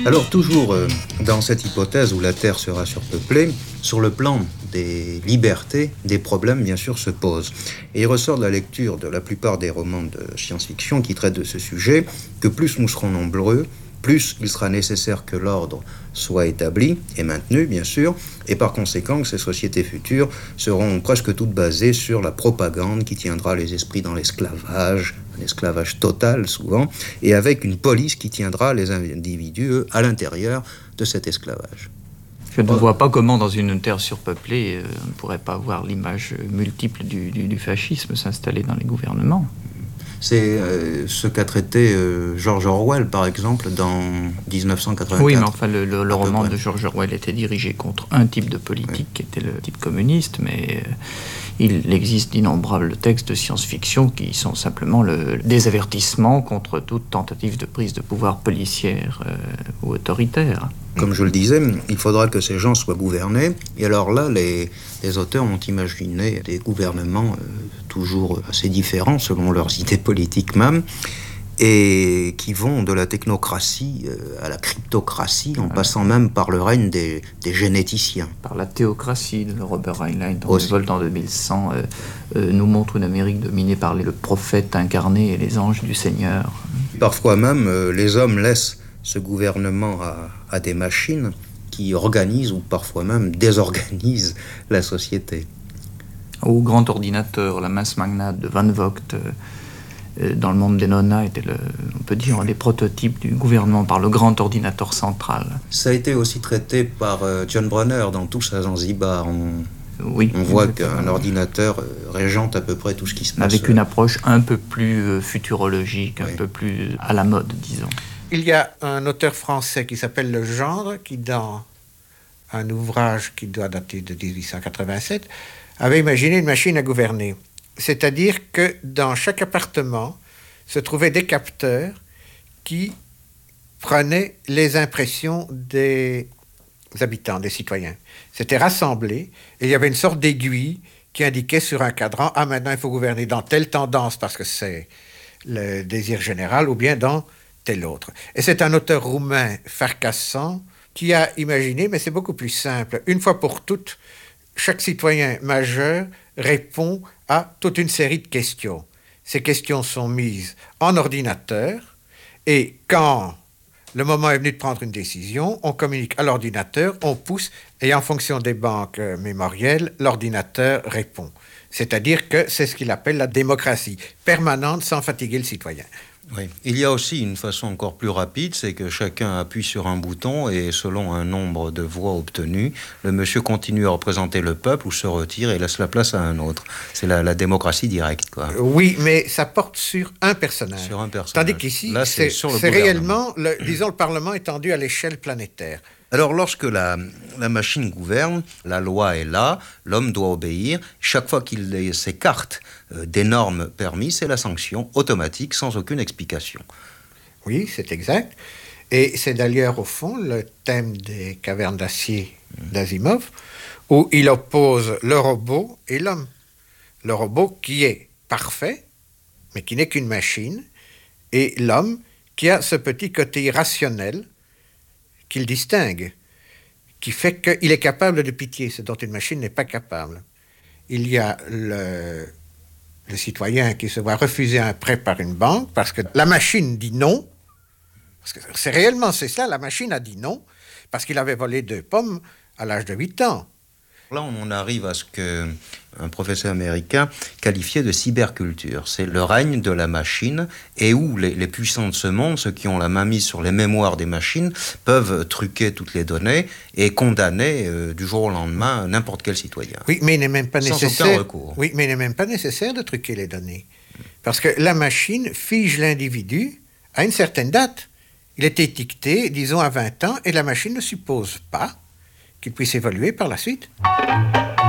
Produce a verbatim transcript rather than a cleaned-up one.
Alors toujours euh, dans cette hypothèse où la Terre sera surpeuplée, sur le plan des libertés, des problèmes bien sûr se posent. Et il ressort de la lecture de la plupart des romans de science-fiction qui traitent de ce sujet que plus nous serons nombreux, plus il sera nécessaire que l'ordre soit établi et maintenu, bien sûr, et par conséquent que ces sociétés futures seront presque toutes basées sur la propagande qui tiendra les esprits dans l'esclavage, un esclavage total souvent, et avec une police qui tiendra les individus eux, à l'intérieur de cet esclavage. Je ne vois pas comment, dans une terre surpeuplée, euh, on ne pourrait pas voir l'image multiple du, du, du fascisme s'installer dans les gouvernements. C'est euh, ce qu'a traité euh, George Orwell, par exemple, dans dix-neuf cent quatre-vingt-quatre. Oui, mais enfin, le, le, le roman de George Orwell était dirigé contre un type de politique, oui, qui était le type communiste, mais euh, il existe d'innombrables textes de science-fiction qui sont simplement le, des avertissements contre toute tentative de prise de pouvoir policière euh, ou autoritaire. Comme je le disais, il faudra que ces gens soient gouvernés. Et alors là, les, les auteurs ont imaginé des gouvernements euh, toujours assez différents selon leurs idées politiques même, et qui vont de la technocratie euh, à la cryptocratie, en ouais. passant même par le règne des, des généticiens. Par la théocratie de Robert Heinlein, dans Révolte en deux mille cent, euh, euh, nous montre une Amérique dominée par le prophète incarné et les anges du Seigneur. Parfois même, euh, les hommes laissent ce gouvernement à, à des machines qui organisent ou parfois même désorganisent la société. Au grand ordinateur, la masse magnate de Van Vogt, euh, dans le monde des nonas, était, le, on peut dire, un des prototypes du gouvernement par le grand ordinateur central. Ça a été aussi traité par euh, John Brunner dans Tous à Zanzibar. On, oui, on voit qu'un ordinateur euh, régente à peu près tout ce qui se passe. Avec une approche un peu plus euh, futurologique, oui. un peu plus à la mode, disons. Il y a un auteur français qui s'appelle Legendre, qui dans un ouvrage qui doit dater de dix-huit cent quatre-vingt-sept, avait imaginé une machine à gouverner. C'est-à-dire que dans chaque appartement se trouvaient des capteurs qui prenaient les impressions des habitants, des citoyens. C'était rassemblé et il y avait une sorte d'aiguille qui indiquait sur un cadran « Ah, maintenant il faut gouverner dans telle tendance parce que c'est le désir général » ou bien dans tel autre. Et c'est un auteur roumain, Farcasan, qui a imaginé, mais c'est beaucoup plus simple, une fois pour toutes, chaque citoyen majeur répond à toute une série de questions. Ces questions sont mises en ordinateur et quand le moment est venu de prendre une décision, on communique à l'ordinateur, on pousse et en fonction des banques mémorielles, l'ordinateur répond. C'est-à-dire que c'est ce qu'il appelle la démocratie permanente sans fatiguer le citoyen. Oui. Il y a aussi une façon encore plus rapide, c'est que chacun appuie sur un bouton et selon un nombre de voix obtenues, le monsieur continue à représenter le peuple ou se retire et laisse la place à un autre. C'est la, la démocratie directe, quoi. Oui, mais ça porte sur un personnage. Sur un personnage. Tandis qu'ici, Là, c'est, c'est, sur le c'est réellement, le, disons, le Parlement étendu à l'échelle planétaire. Alors, lorsque la, la machine gouverne, la loi est là, l'homme doit obéir. Chaque fois qu'il s'écarte euh, des normes permises, c'est la sanction automatique, sans aucune explication. Oui, c'est exact. Et c'est d'ailleurs, au fond, le thème des Cavernes d'acier d'Asimov, où il oppose le robot et l'homme. Le robot qui est parfait, mais qui n'est qu'une machine, et l'homme qui a ce petit côté irrationnel qu'il distingue, qui fait qu'il est capable de pitié, ce dont une machine n'est pas capable. Il y a le, le citoyen qui se voit refuser un prêt par une banque parce que la machine dit non, parce que c'est réellement c'est ça, la machine a dit non, parce qu'il avait volé deux pommes à l'âge de huit ans. Là, on arrive à ce qu'un professeur américain qualifiait de cyberculture. C'est le règne de la machine et où les, les puissants de ce monde, ceux qui ont la main mise sur les mémoires des machines, peuvent truquer toutes les données et condamner euh, du jour au lendemain n'importe quel citoyen. Oui, mais il n'est même pas sans nécessaire. aucun recours. Oui, mais il n'est même pas nécessaire de truquer les données. Parce que la machine fige l'individu à une certaine date. Il est étiqueté, disons, à vingt ans, et la machine ne suppose pas qu'il puisse évoluer par la suite.